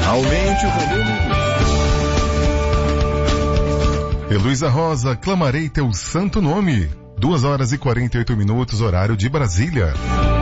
Aumente o volume. Heloísa Rosa, clamarei teu santo nome. 2 horas e 48 minutos, horário de Brasília.